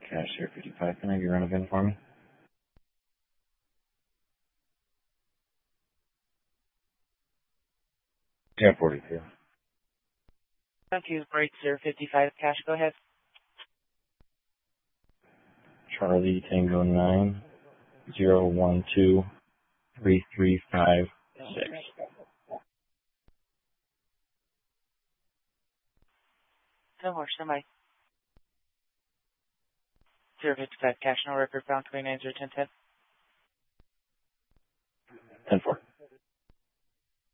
Cash 055. Can I have your run of in for me? 1042. Thank you. Break 055 cash. Go ahead. Charlie Tango 9 012 3356. No more. Somebody. 055 cash. No record found. 29 1010. 10-4.